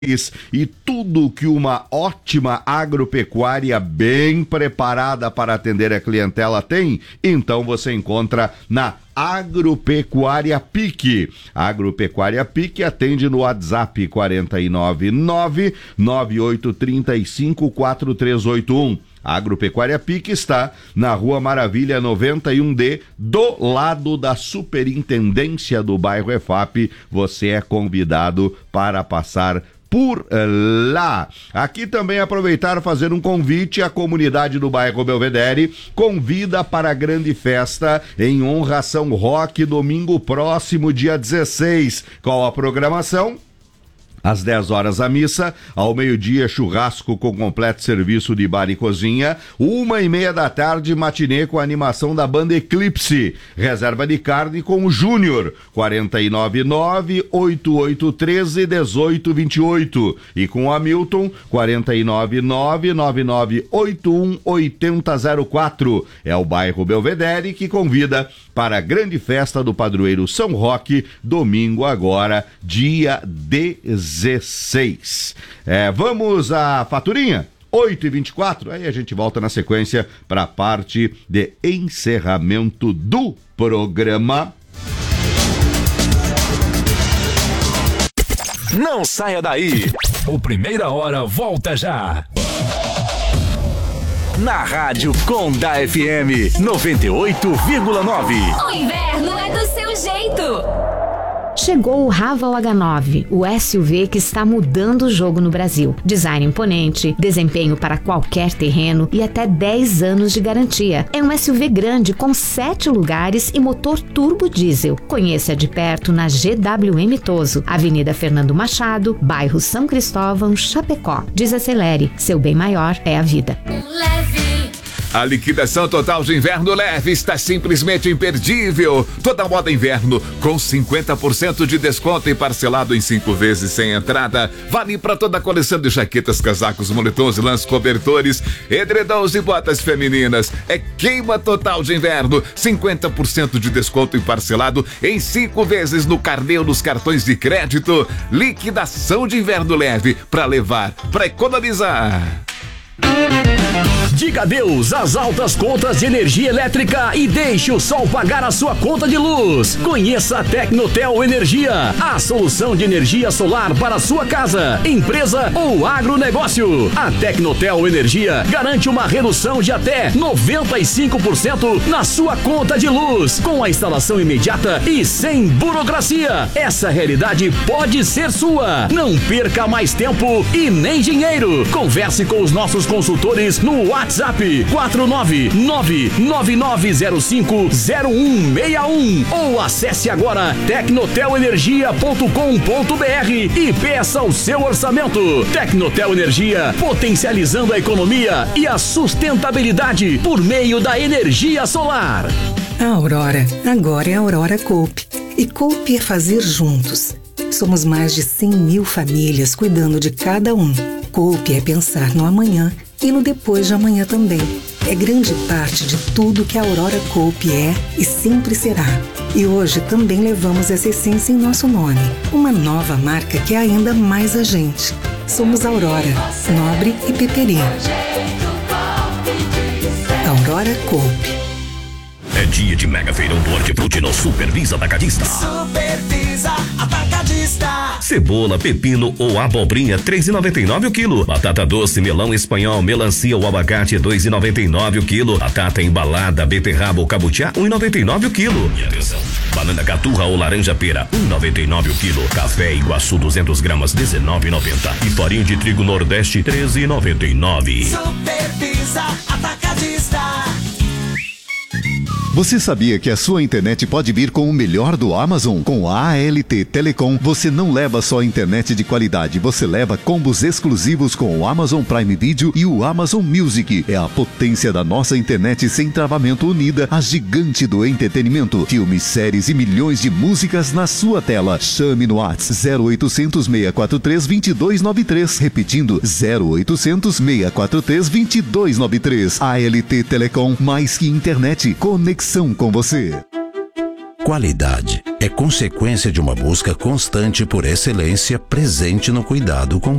e tudo que uma ótima agropecuária bem preparada para atender a clientela tem, então você encontra na Agropecuária Pique. A Agropecuária Pique atende no WhatsApp 499-9835-4381. A Agropecuária Pique está na Rua Maravilha 91D, do lado da Superintendência do bairro EFAP. Você é convidado para passar por lá. Aqui também aproveitar e fazer um convite à comunidade do bairro Belvedere. Convida para a grande festa em honra a São Roque, domingo próximo, dia 16. Qual a programação? Às 10 horas a missa, ao meio-dia churrasco com completo serviço de bar e cozinha, 1h30 da tarde matinê com a animação da banda Eclipse, reserva de carne com o Júnior, 499-8813-1828 e com o Hamilton, 499-9981-8004. É o bairro Belvedere que convida para a grande festa do padroeiro São Roque, domingo agora, dia 16. Vamos à faturinha? 8h24, aí a gente volta na sequência para a parte de encerramento do programa. Não saia daí, o Primeira Hora volta já. Na Rádio Conda FM 98,9. O inverno é do seu jeito. Chegou o Raval H9, o SUV que está mudando o jogo no Brasil. Design imponente, desempenho para qualquer terreno e até 10 anos de garantia. É um SUV grande com 7 lugares e motor turbo diesel. Conheça de perto na GWM Toso, Avenida Fernando Machado, bairro São Cristóvão, Chapecó. Desacelere, seu bem maior é a vida. A liquidação total de inverno leve está simplesmente imperdível. Toda moda inverno com 50% de desconto e parcelado em 5 vezes sem entrada. Vale para toda a coleção de jaquetas, casacos, moletons, lãs, cobertores, edredons e botas femininas. É queima total de inverno. 50% de desconto e parcelado em 5 vezes no carnê ou nos cartões de crédito. Liquidação de inverno leve para levar, para economizar. Diga adeus às altas contas de energia elétrica e deixe o sol pagar a sua conta de luz. Conheça a Tecnotel Energia, a solução de energia solar para a sua casa, empresa ou agronegócio. A Tecnotel Energia garante uma redução de até 95% na sua conta de luz, com a instalação imediata e sem burocracia. Essa realidade pode ser sua. Não perca mais tempo e nem dinheiro. Converse com os nossos consultores no WhatsApp 499-9905-0161 ou acesse agora tecnotelenergia.com.br e peça o seu orçamento. Tecnotel Energia, potencializando a economia e a sustentabilidade por meio da energia solar. A Aurora, agora é a Aurora Coop. E Coop é fazer juntos. Somos mais de 100 mil famílias cuidando de cada um. Coop é pensar no amanhã e no depois de amanhã também. É grande parte de tudo que a Aurora Coop é e sempre será. E hoje também levamos essa essência em nosso nome. Uma nova marca que é ainda mais a gente. Somos Aurora, Nobre e Peperi. Aurora Coop. É dia de mega feirão do Hortifruti no Supervisa Atacadista. Supervisa Atacadista. Cebola, pepino ou abobrinha, R$3,99 o quilo. Batata doce, melão espanhol, melancia ou abacate, R$2,99 o quilo. Batata embalada, beterraba ou cabutiá, R$1,99 o quilo. E atenção, banana caturra ou laranja pera, R$1,99 o quilo. Café Iguaçu 200 gramas, R$19,90. E farinha de trigo Nordeste, R$13,99. Supervisa Atacadista. Você sabia que a sua internet pode vir com o melhor do Amazon? Com a ALT Telecom, você não leva só internet de qualidade, você leva combos exclusivos com o Amazon Prime Video e o Amazon Music. É a potência da nossa internet sem travamento unida, a gigante do entretenimento. Filmes, séries e milhões de músicas na sua tela. Chame no WhatsApp 0800 643 2293. Repetindo, 0800 643 2293. ALT Telecom, mais que internet, conexão com você. Qualidade é consequência de uma busca constante por excelência presente no cuidado com